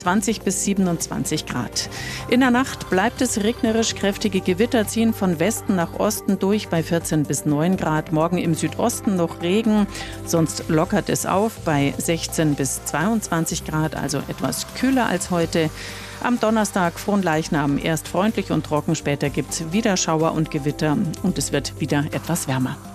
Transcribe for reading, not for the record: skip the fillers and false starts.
20 bis 27 Grad. In der Nacht bleibt es regnerisch, kräftige Gewitter ziehen von Westen nach Osten durch bei 14 bis 9 Grad. Morgen im Südosten noch Regen, sonst lockert es auf bei 16 bis 22 Grad, also etwas kühler als heute. Am Donnerstag Fronleichnam erst freundlich und trocken, später gibt es wieder Schauer und Gewitter und es wird wieder etwas wärmer.